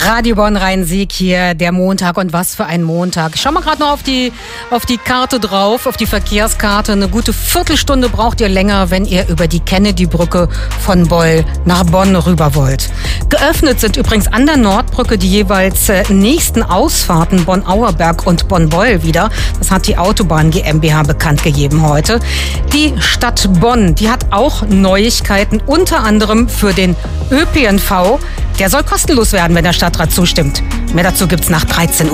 Radio Bonn Rhein-Sieg hier, der Montag, und was für ein Montag. Ich schau mal gerade noch auf die Karte drauf, auf die Verkehrskarte. Eine gute Viertelstunde braucht ihr länger, wenn ihr über die Kennedy-Brücke von Boll nach Bonn rüber wollt. Geöffnet sind übrigens an der Nordbrücke die jeweils nächsten Ausfahrten Bonn-Auerberg und Bonn-Boll wieder. Das hat die Autobahn GmbH bekannt gegeben heute. Die Stadt Bonn, die hat auch Neuigkeiten, unter anderem für den ÖPNV. Der soll kostenlos werden, wenn der Stadtrat zustimmt. Mehr dazu gibt's nach 13 Uhr.